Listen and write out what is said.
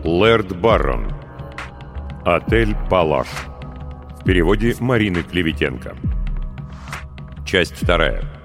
Лэрд Баррон. Отель «Палаш». В переводе Марины Клеветенко. Часть 2.